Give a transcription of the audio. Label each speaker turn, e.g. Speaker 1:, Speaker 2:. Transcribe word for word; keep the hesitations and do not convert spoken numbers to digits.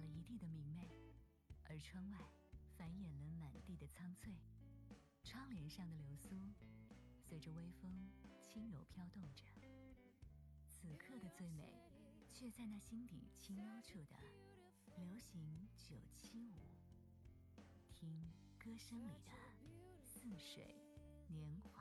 Speaker 1: 了一地的明媚，而窗外繁衍了满地的苍翠。窗帘上的流苏随着微风轻柔飘动着，此刻的最美却在那心底清幽处的流行九七五，听歌声里的似水年华。